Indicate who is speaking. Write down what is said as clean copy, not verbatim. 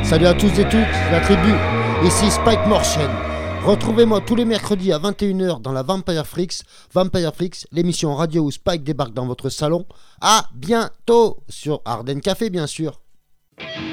Speaker 1: Salut à tous et toutes, la tribu, ici Spike Morchen. Retrouvez-moi tous les mercredis à 21h dans la Vampire Freaks, l'émission radio où Spike débarque dans votre salon. À bientôt sur Arden Café, bien sûr.